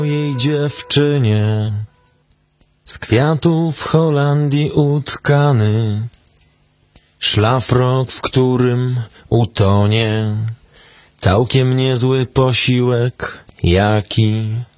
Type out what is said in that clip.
Jej dziewczynie z kwiatów w Holandii utkany, szlafrok, w którym utonie całkiem niezły posiłek, jaki